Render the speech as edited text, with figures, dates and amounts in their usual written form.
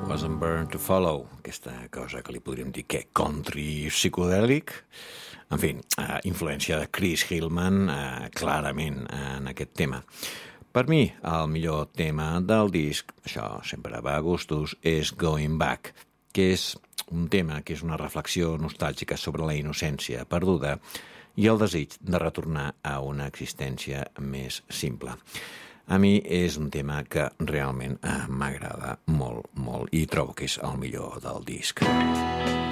Wasn't Born to Follow, aquesta cosa que li podríem dir que country psicodèlic, en fi, influència de Chris Hillman clarament en aquest tema. Per mi, el millor tema del disc, això sempre va a gustos, és Going Back, que és un tema que és una reflexió nostàlgica sobre la innocència perduda i el desig de retornar a una existència més simple. A mi és un tema que realment m'agrada molt, molt, i trobo que és el millor del disc.